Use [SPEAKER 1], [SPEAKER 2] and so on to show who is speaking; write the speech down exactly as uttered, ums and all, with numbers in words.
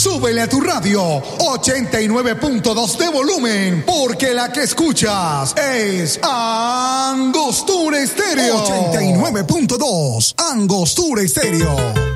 [SPEAKER 1] súbele a tu radio ochenta y nueve punto dos de volumen, porque la que escuchas es Angostura Estéreo. ochenta y nueve punto dos, Angostura Estéreo.